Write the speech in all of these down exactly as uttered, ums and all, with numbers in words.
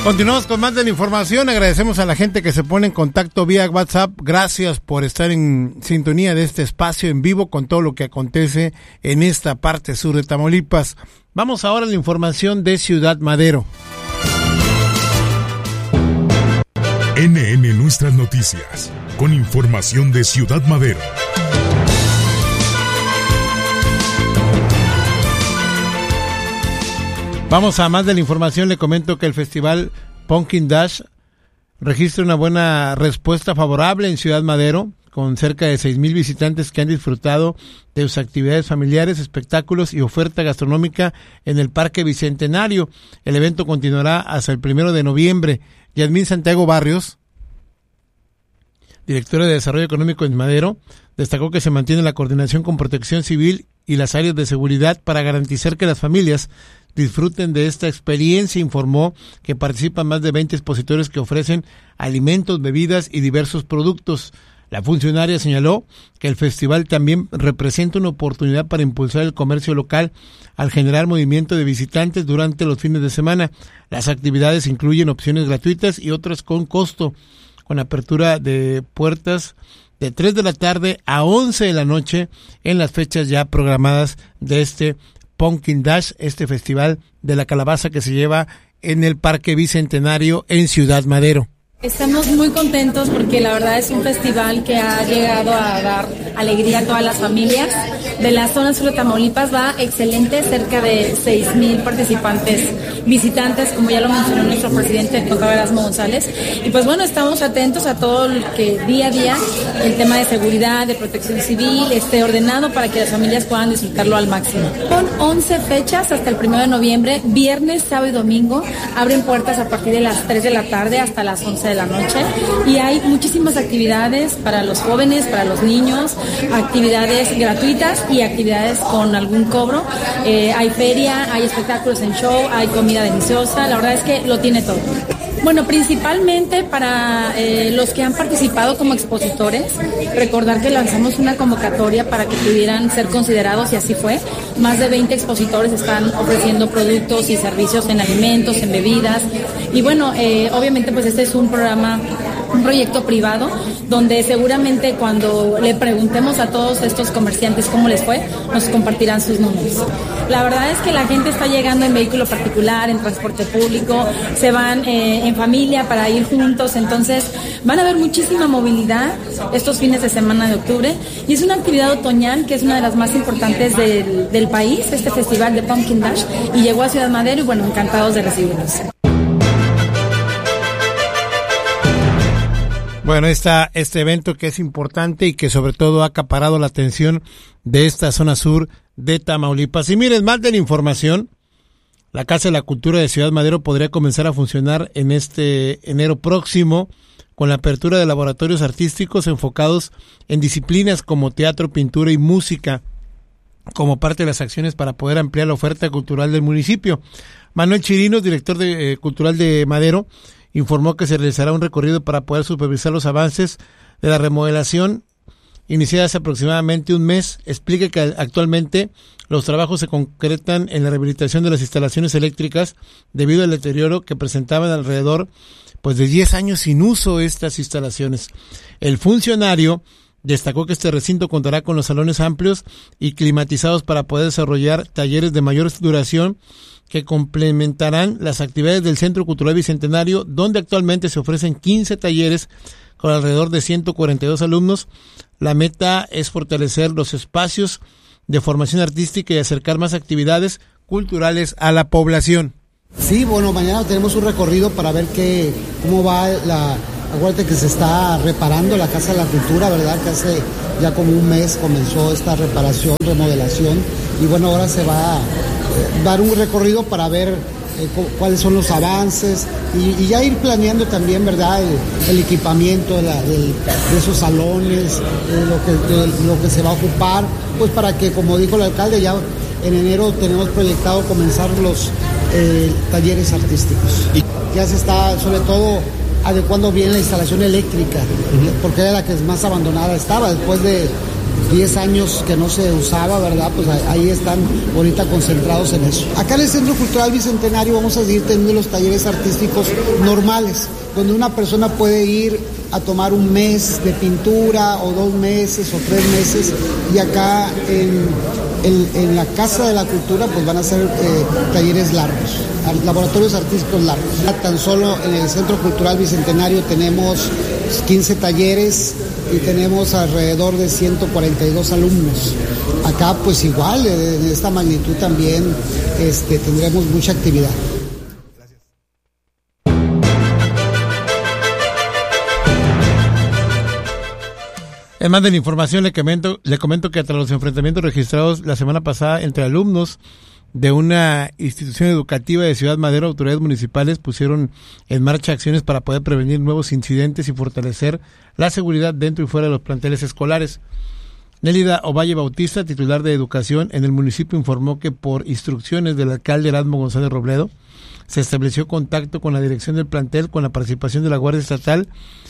Continuamos con más de la información. Agradecemos a la gente que se pone en contacto vía WhatsApp. Gracias por estar en sintonía de este espacio en vivo con todo lo que acontece en esta parte sur de Tamaulipas. Vamos ahora a la información de Ciudad Madero. N N Nuestras Noticias, con información de Ciudad Madero. Vamos a más de la información. Le comento que el festival Pumpkin Dash registra una buena respuesta favorable en Ciudad Madero, con cerca de seis mil visitantes que han disfrutado de sus actividades familiares, espectáculos y oferta gastronómica en el Parque Bicentenario. El evento continuará hasta el primero de noviembre. Yasmín Santiago Barrios, directora de Desarrollo Económico en Madero, destacó que se mantiene la coordinación con Protección Civil y las áreas de seguridad para garantizar que las familias disfruten de esta experiencia. Informó que participan más de veinte expositores que ofrecen alimentos, bebidas y diversos productos. La funcionaria señaló que el festival también representa una oportunidad para impulsar el comercio local al generar movimiento de visitantes durante los fines de semana. Las actividades incluyen opciones gratuitas y otras con costo, con apertura de puertas de tres de la tarde a once de la noche en las fechas ya programadas de este Pumpkin Dash, este festival de la calabaza que se lleva en el Parque Bicentenario en Ciudad Madero. Estamos muy contentos porque la verdad es un festival que ha llegado a dar alegría a todas las familias. De la zona sur de Tamaulipas va excelente, cerca de seis mil participantes, visitantes, como ya lo mencionó nuestro presidente, el doctor Erasmo González. Y pues bueno, estamos atentos a todo lo que día a día, el tema de seguridad, de protección civil, esté ordenado para que las familias puedan disfrutarlo al máximo. Con once fechas hasta el primero de noviembre, viernes, sábado y domingo, abren puertas a partir de las tres de la tarde hasta las once de la noche, y hay muchísimas actividades para los jóvenes, para los niños, actividades gratuitas y actividades con algún cobro. Eh, hay feria, hay espectáculos en show, hay comida deliciosa, la verdad es que lo tiene todo. Bueno, principalmente para eh, los que han participado como expositores, recordar que lanzamos una convocatoria para que pudieran ser considerados, y así fue. Más de veinte expositores están ofreciendo productos y servicios en alimentos, en bebidas, y bueno, eh, obviamente pues este es un programa, un proyecto privado, donde seguramente cuando le preguntemos a todos estos comerciantes cómo les fue, nos compartirán sus números. La verdad es que la gente está llegando en vehículo particular, en transporte público, se van eh, en familia para ir juntos, entonces van a haber muchísima movilidad estos fines de semana de octubre, y es una actividad otoñal que es una de las más importantes del, del país, este festival de Pumpkin Dash, y llegó a Ciudad Madero y bueno, encantados de recibirlos. Bueno, está este evento que es importante y que sobre todo ha acaparado la atención de esta zona sur de Tamaulipas. Y miren, más de la información, la Casa de la Cultura de Ciudad Madero podría comenzar a funcionar en este enero próximo con la apertura de laboratorios artísticos enfocados en disciplinas como teatro, pintura y música, como parte de las acciones para poder ampliar la oferta cultural del municipio. Manuel Chirinos, director de, eh, cultural de Madero, informó que se realizará un recorrido para poder supervisar los avances de la remodelación iniciada hace aproximadamente un mes. Explica que actualmente los trabajos se concretan en la rehabilitación de las instalaciones eléctricas debido al deterioro que presentaban alrededor pues de diez años sin uso estas instalaciones. El funcionario destacó que este recinto contará con los salones amplios y climatizados para poder desarrollar talleres de mayor duración que complementarán las actividades del Centro Cultural Bicentenario, donde actualmente se ofrecen quince talleres con alrededor de ciento cuarenta y dos alumnos. La meta es fortalecer los espacios de formación artística y acercar más actividades culturales a la población. Sí, bueno, mañana tenemos un recorrido para ver qué, cómo va la... Acuérdate que se está reparando la Casa de la Cultura, ¿verdad? Que hace ya como un mes comenzó esta reparación, remodelación, y bueno, ahora se va a dar un recorrido para ver eh, cuáles son los avances y, y ya ir planeando también, ¿verdad? El, el equipamiento de, la, del, de esos salones, eh, lo, que, de, lo que se va a ocupar, pues para que, como dijo el alcalde, ya en enero tenemos proyectado comenzar los eh, talleres artísticos. Y ya se está, sobre todo, adecuando bien la instalación eléctrica, uh-huh. porque era la que más abandonada estaba después de diez años que no se usaba, ¿verdad? Pues ahí están ahorita concentrados en eso. Acá en el Centro Cultural Bicentenario vamos a seguir teniendo los talleres artísticos normales, donde una persona puede ir a tomar un mes de pintura o dos meses o tres meses, y acá en, en, en la Casa de la Cultura pues van a ser eh, talleres largos, laboratorios artísticos largos. Tan solo en el Centro Cultural Bicentenario tenemos quince talleres y tenemos alrededor de ciento cuarenta y dos alumnos. Acá pues igual, en esta magnitud también este, tendremos mucha actividad. En más de la información le comento, le comento que tras los enfrentamientos registrados la semana pasada entre alumnos de una institución educativa de Ciudad Madero, autoridades municipales pusieron en marcha acciones para poder prevenir nuevos incidentes y fortalecer la seguridad dentro y fuera de los planteles escolares. Nélida Ovalle Bautista, titular de Educación en el municipio, informó que por instrucciones del alcalde Erasmo González Robledo se estableció contacto con la dirección del plantel con la participación de la Guardia Estatal.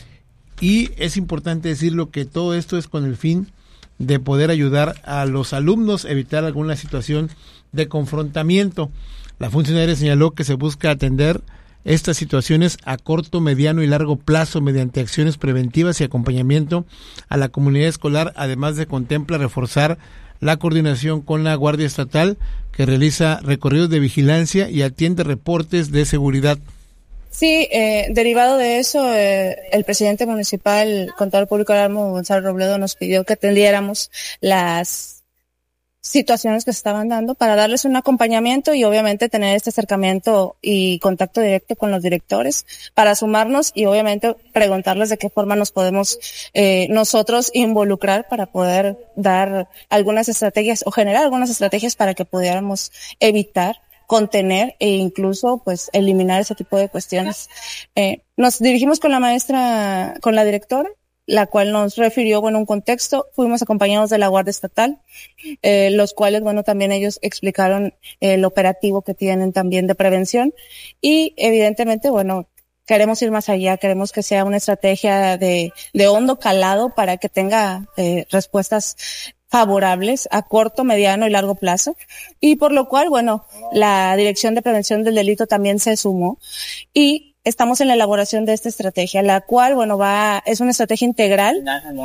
Y es importante decirlo que todo esto es con el fin de poder ayudar a los alumnos a evitar alguna situación de confrontamiento. La funcionaria señaló que se busca atender estas situaciones a corto, mediano y largo plazo mediante acciones preventivas y acompañamiento a la comunidad escolar. Además de contempla reforzar la coordinación con la Guardia Estatal, que realiza recorridos de vigilancia y atiende reportes de seguridad. Sí, eh, derivado de eso, eh, el presidente municipal, contador público Erasmo González Robledo, nos pidió que atendiéramos las situaciones que se estaban dando para darles un acompañamiento y obviamente tener este acercamiento y contacto directo con los directores para sumarnos y obviamente preguntarles de qué forma nos podemos eh, nosotros involucrar para poder dar algunas estrategias o generar algunas estrategias para que pudiéramos evitar, contener e incluso pues eliminar ese tipo de cuestiones. Eh, nos dirigimos con la maestra, con la directora, la cual nos refirió, bueno, un contexto. Fuimos acompañados de la Guardia Estatal, eh, los cuales, bueno, también ellos explicaron eh, el operativo que tienen también de prevención y evidentemente, bueno, queremos ir más allá, queremos que sea una estrategia de, de hondo calado para que tenga eh, respuestas favorables a corto, mediano y largo plazo, y por lo cual, bueno, la Dirección de Prevención del Delito también se sumó y estamos en la elaboración de esta estrategia, la cual, bueno, va, es una estrategia integral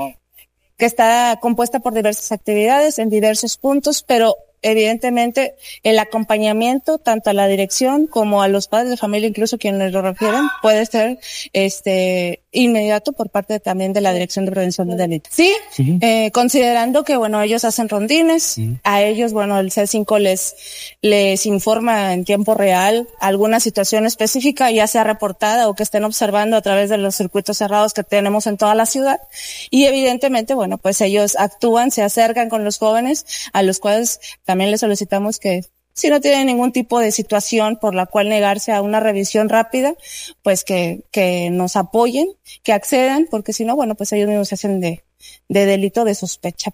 que está compuesta por diversas actividades en diversos puntos, pero evidentemente el acompañamiento tanto a la dirección como a los padres de familia, incluso quienes lo refieren, puede ser este inmediato por parte también de la Dirección de Prevención del Delito. Sí, sí. Eh, considerando que bueno, ellos hacen rondines, sí. A ellos bueno, el C cinco les les informa en tiempo real alguna situación específica, ya sea reportada o que estén observando a través de los circuitos cerrados que tenemos en toda la ciudad, y evidentemente bueno, pues ellos actúan, se acercan con los jóvenes, a los cuales también les solicitamos que si no tienen ningún tipo de situación por la cual negarse a una revisión rápida, pues que, que nos apoyen, que accedan, porque si no, bueno, pues ellos mismos se hacen de, de delito de sospecha.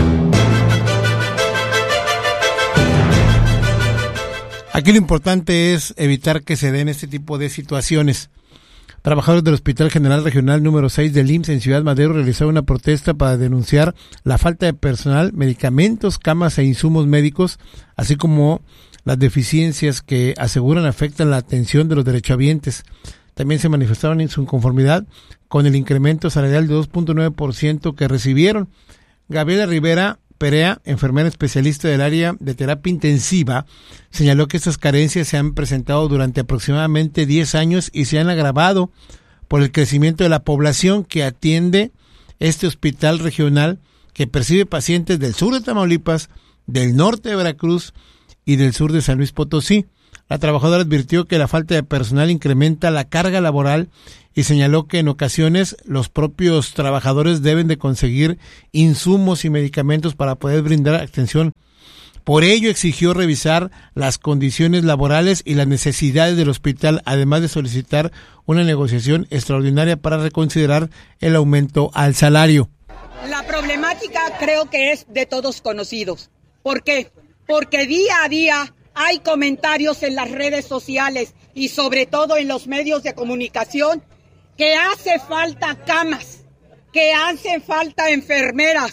Aquí lo importante es evitar que se den este tipo de situaciones. Trabajadores del Hospital General Regional número seis del I M S S en Ciudad Madero realizaron una protesta para denunciar la falta de personal, medicamentos, camas e insumos médicos, así como las deficiencias que aseguran afectan la atención de los derechohabientes. También se manifestaron en su inconformidad con el incremento salarial de dos punto nueve por ciento que recibieron. Gabriela Rivera Perea, enfermera especialista del área de terapia intensiva, señaló que estas carencias se han presentado durante aproximadamente diez años y se han agravado por el crecimiento de la población que atiende este hospital regional, que percibe pacientes del sur de Tamaulipas, del norte de Veracruz y del sur de San Luis Potosí. La trabajadora advirtió que la falta de personal incrementa la carga laboral y señaló que en ocasiones los propios trabajadores deben de conseguir insumos y medicamentos para poder brindar atención. Por ello exigió revisar las condiciones laborales y las necesidades del hospital, además de solicitar una negociación extraordinaria para reconsiderar el aumento al salario. La problemática creo que es de todos conocidos. ¿Por qué? Porque día a día hay comentarios en las redes sociales y sobre todo en los medios de comunicación que hace falta camas, que hace falta enfermeras,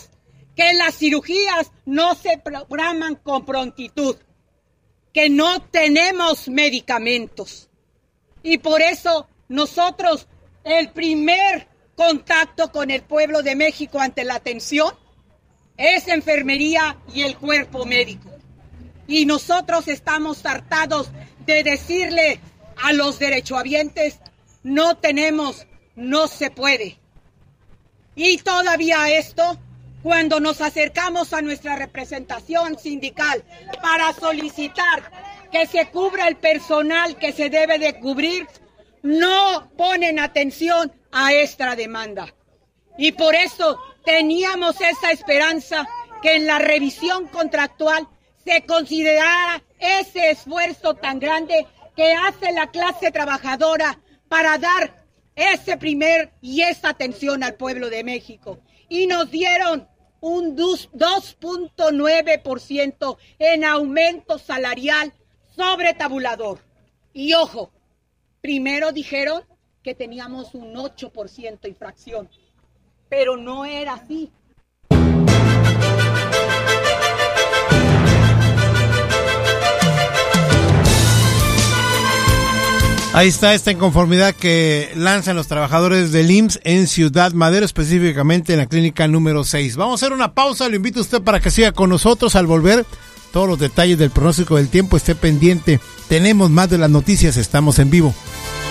que las cirugías no se programan con prontitud, que no tenemos medicamentos. Y por eso nosotros, el primer contacto con el pueblo de México ante la atención es enfermería y el cuerpo médico. Y nosotros estamos hartados de decirle a los derechohabientes, no tenemos, no se puede. Y todavía esto, cuando nos acercamos a nuestra representación sindical para solicitar que se cubra el personal que se debe de cubrir, no ponen atención a esta demanda. Y por eso teníamos esa esperanza que en la revisión contractual se considerara ese esfuerzo tan grande que hace la clase trabajadora para dar ese primer y esa atención al pueblo de México. Y nos dieron un dos punto nueve por ciento en aumento salarial sobre tabulador. Y ojo, primero dijeron que teníamos un ocho por ciento infracción, pero no era así. Ahí está esta inconformidad que lanzan los trabajadores del I M S S en Ciudad Madero, específicamente en la clínica número seis. Vamos a hacer una pausa, lo invito a usted para que siga con nosotros. Al volver, todos los detalles del pronóstico del tiempo, esté pendiente. Tenemos más de las noticias, estamos en vivo.